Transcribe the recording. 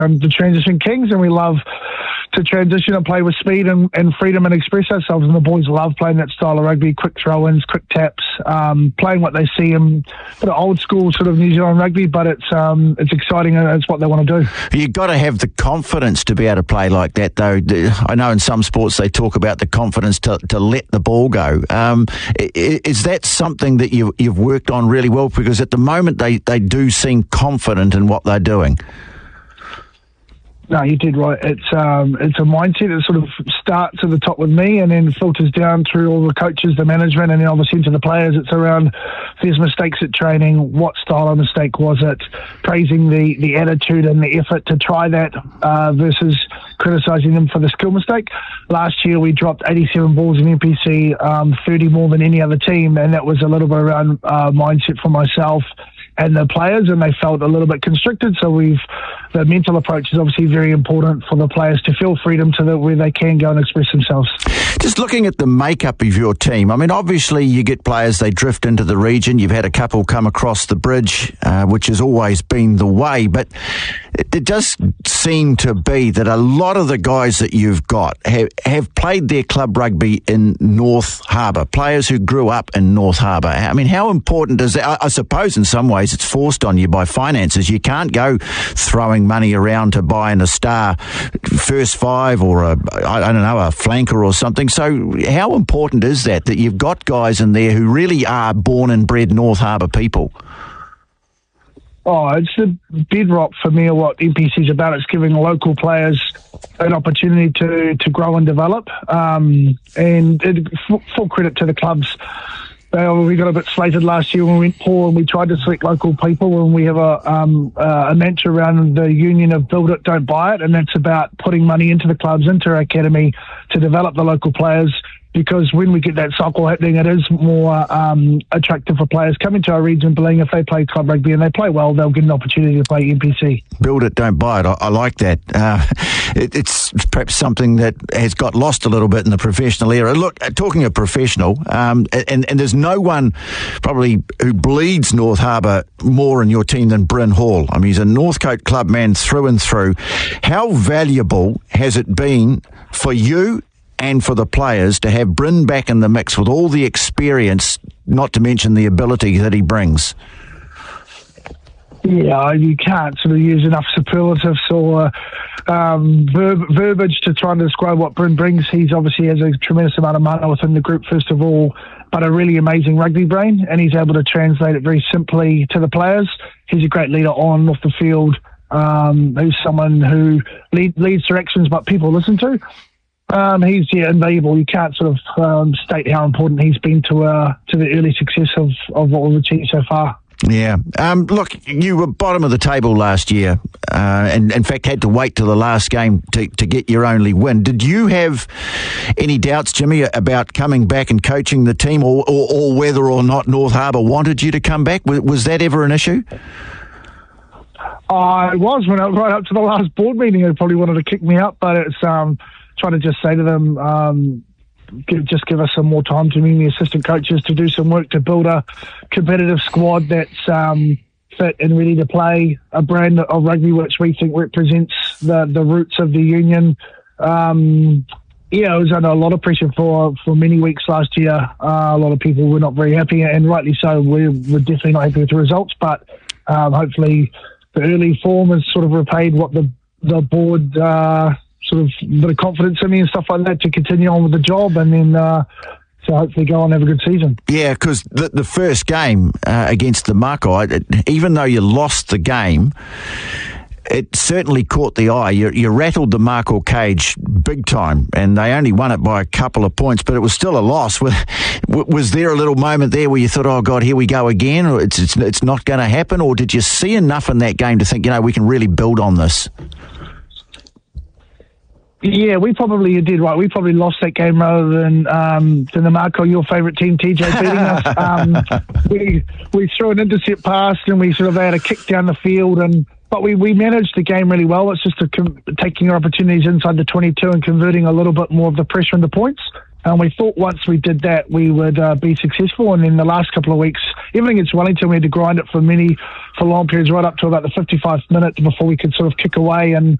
the transition kings, and we love to transition and play with speed and freedom and express ourselves. And the boys love playing that style of rugby, quick throw-ins, quick taps, playing what they see in sort of old school sort of New Zealand rugby, but it's exciting and it's what they want to do. You've got to have the confidence to be able to play like that, though. I know in some sports they talk about the confidence to let the ball go. Is that something that you've worked on really well? Because at the moment they do seem confident in what they're doing. No, you did right. It's a mindset that sort of starts at the top with me and then filters down through all the coaches, the management, and then obviously into the players. It's around if there's mistakes at training, what style of mistake was it, praising the attitude and the effort to try that versus criticising them for the skill mistake. Last year we dropped 87 balls in NPC, 30 more than any other team, and that was a little bit around mindset for myself and the players, and they felt a little bit constricted. So the mental approach is obviously very important for the players to feel freedom to where they can go and express themselves. Just looking at the makeup of your team, I mean, obviously you get players, they drift into the region. You've had a couple come across the bridge, which has always been the way, but it does seem to be that a lot of the guys that you've got have played their club rugby in North Harbour, players who grew up in North Harbour. I mean, how important is that? I suppose in some ways it's forced on you by finances. You can't go throwing money around to buying a star first five or a flanker or something. So how important is that you've got guys in there who really are born and bred North Harbour people? Oh, it's the bedrock for me of what NPC is about. It's giving local players an opportunity to grow and develop. Full credit to the clubs. We got a bit slated last year when we went poor, and we tried to select local people, and we have a mantra around the union of build it, don't buy it, and that's about putting money into the clubs, into our academy to develop the local players, because when we get that cycle happening, it is more attractive for players coming to our region, believing if they play club rugby and they play well, they'll get an opportunity to play NPC. Build it, don't buy it. I like that. It's perhaps something that has got lost a little bit in the professional era. Look, talking of professional, and there's no one probably who bleeds North Harbour more in your team than Bryn Hall. I mean, he's a Northcote club man through and through. How valuable has it been for you and for the players to have Bryn back in the mix with all the experience, not to mention the ability that he brings? Yeah, you can't sort of use enough superlatives or verbiage to try and describe what Bryn brings. He's obviously has a tremendous amount of mana within the group, first of all, but a really amazing rugby brain, and he's able to translate it very simply to the players. He's a great leader on and off the field. He's someone who leads directions, but people listen to. He's invaluable. You can't sort of state how important he's been to the early success of what we've achieved so far. Yeah. Look, you were bottom of the table last year, and in fact had to wait till the last game to get your only win. Did you have any doubts, Jimmy, about coming back and coaching the team, or whether or not North Harbour wanted you to come back? Was that ever an issue? I was when I was right up to the last board meeting. They probably wanted to kick me up, but it's trying to just say to them, give us some more time to me and the assistant coaches to do some work to build a competitive squad that's fit and ready to play a brand of rugby which we think represents the roots of the union. It was under a lot of pressure for many weeks last year. A lot of people were not very happy, and rightly so. We're definitely not happy with the results, but hopefully the early form has sort of repaid what the board sort of a bit of confidence in me and stuff like that to continue on with the job, and then to hopefully go on and have a good season. Yeah, because the first game against the Mako, even though you lost the game, it certainly caught the eye. You rattled the Mako cage big time, and they only won it by a couple of points, but it was still a loss. Was there a little moment there where you thought, oh God, here we go again, or it's not going to happen, or did you see enough in that game to think, we can really build on this? Yeah, we probably did right. We probably lost that game rather than the Mako, your favourite team, TJ, beating us. We threw an intercept pass and we sort of had a kick down the field, but we managed the game really well. It's just taking our opportunities inside the 22 and converting a little bit more of the pressure into points. And we thought once we did that, we would be successful. And then the last couple of weeks, even against Wellington, we had to grind it for long periods, right up to about the 55th minute before we could sort of kick away. And